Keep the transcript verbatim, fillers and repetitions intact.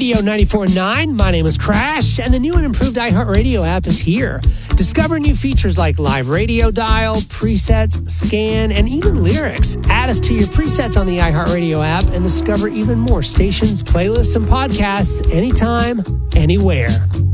Radio ninety-four point nine. My name is Crash, and the new and improved iHeartRadio app is here. Discover new features like live radio dial, presets, scan, and even lyrics. Add us to your presets on the iHeartRadio app and discover even more stations, playlists, and podcasts anytime, anywhere.